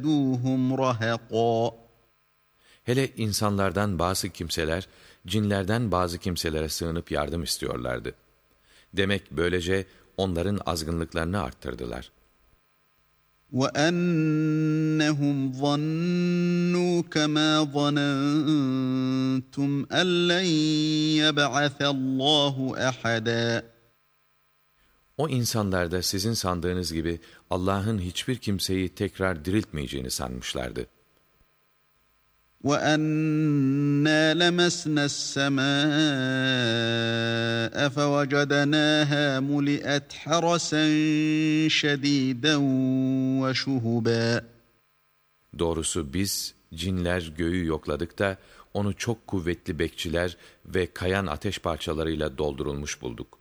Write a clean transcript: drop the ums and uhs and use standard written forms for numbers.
زادوهم رهقا. Hele insanlardan bazı kimseler, cinlerden bazı kimselere sığınıp yardım istiyorlardı. Demek böylece onların azgınlıklarını arttırdılar. وَأَنَّهُمْ ظَنُّوا كَمَا ظَنَنْتُمْ أَنْ لَنْ يَبْعَثَ اللّٰهُ أَحَدًا. O insanlar da sizin sandığınız gibi Allah'ın hiçbir kimseyi tekrar diriltmeyeceğini sanmışlardı. وَأَنَّا لَمَسْنَا السَّمَاءَ فَوَجَدْنَاهَا مُلِئَتْ حَرَسًا شَدِيدًا وَشُهُبًا. Doğrusu biz, cinler göğü yokladık da onu çok kuvvetli bekçiler ve kayan ateş parçalarıyla doldurulmuş bulduk.